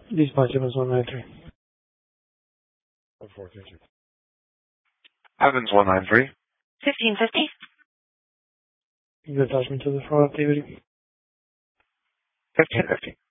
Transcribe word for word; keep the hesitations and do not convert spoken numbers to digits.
Dispatch Evans one nine three. four, thank you. Evans one nine three. fifteen fifty. Your attachment to the fraud activity. fifteen fifty.